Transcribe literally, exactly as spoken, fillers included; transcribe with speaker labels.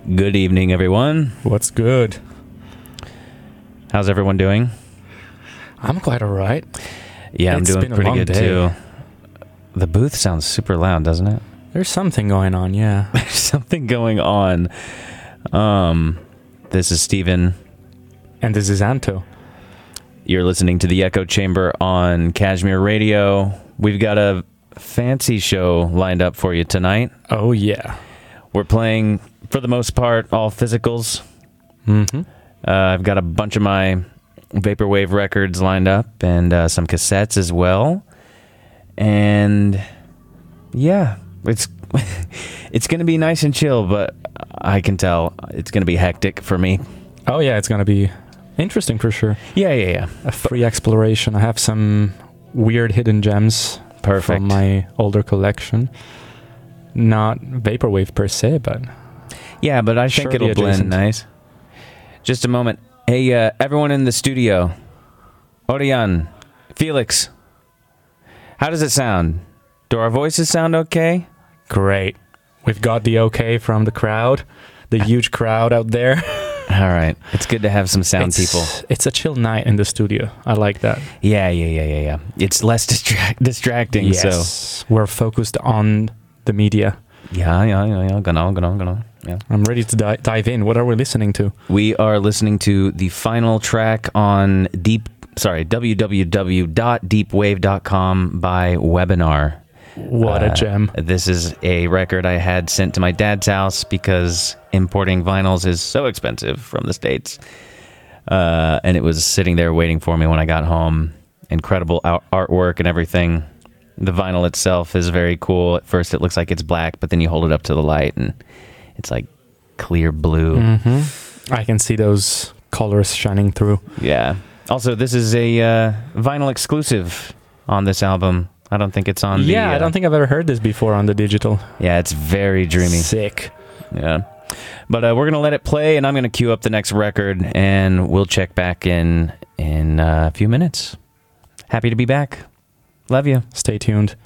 Speaker 1: Good evening, everyone.
Speaker 2: What's good?
Speaker 1: How's everyone doing?
Speaker 2: I'm quite alright.
Speaker 1: Yeah,
Speaker 2: It's
Speaker 1: I'm doing
Speaker 2: been a
Speaker 1: pretty
Speaker 2: long
Speaker 1: good
Speaker 2: day.
Speaker 1: too. The booth sounds super loud, doesn't it?
Speaker 2: There's something going on, yeah.
Speaker 1: There's something going on. Um, this is Steven.
Speaker 2: And this is Anto.
Speaker 1: You're listening to the Echo Chamber on Kashmir Radio. We've got a fancy show lined up for you tonight.
Speaker 2: Oh, yeah.
Speaker 1: We're playing, for the most part, all physicals.
Speaker 2: Mm-hmm.
Speaker 1: Uh, I've got a bunch of my Vaporwave records lined up and uh, some cassettes as well. And yeah, it's it's going to be nice and chill, but I can tell it's going to be hectic for me.
Speaker 2: Oh, yeah, it's going to be interesting for sure.
Speaker 1: Yeah, yeah, yeah.
Speaker 2: A free exploration. I have some weird hidden gems
Speaker 1: Perfect.
Speaker 2: from my older collection. Not Vaporwave per se, but...
Speaker 1: Yeah, but I think
Speaker 2: Surely
Speaker 1: it'll blend
Speaker 2: adjacent.
Speaker 1: nice. Just a moment. Hey, uh, everyone in the studio. Orion, Felix, how does it sound? Do our voices sound okay?
Speaker 2: Great. We've got the okay from the crowd, the huge crowd out there.
Speaker 1: All right. It's good to have some sound
Speaker 2: it's,
Speaker 1: people.
Speaker 2: It's a chill night in the studio. I like that.
Speaker 1: Yeah, yeah, yeah, yeah, yeah. It's less distract distracting, so...
Speaker 2: Yes. We're focused on the media.
Speaker 1: Yeah, yeah, yeah, yeah. Genau, genau, genau. Yeah.
Speaker 2: I'm ready to di- dive in. What are we listening to?
Speaker 1: We are listening to the final track on Deep, sorry, w w w dot deep wave dot com by Webinar.
Speaker 2: What
Speaker 1: Uh,
Speaker 2: a gem.
Speaker 1: This is a record I had sent to my dad's house because importing vinyls is so expensive from the States. Uh, and it was sitting there waiting for me when I got home. Incredible out- artwork and everything. The vinyl itself is very cool. At first it looks like it's black, but then you hold it up to the light and it's like clear blue.
Speaker 2: Mm-hmm. I can see those colors shining through.
Speaker 1: Yeah. Also, this is a uh, vinyl exclusive on this album. I don't think it's on the...
Speaker 2: Yeah, I
Speaker 1: uh,
Speaker 2: don't think I've ever heard this before on the digital.
Speaker 1: Yeah, it's very dreamy.
Speaker 2: Sick.
Speaker 1: Yeah. But uh, we're going to let it play, and I'm going to queue up the next record, and we'll check back in in uh, a few minutes. Happy to be back. Love you.
Speaker 2: Stay tuned.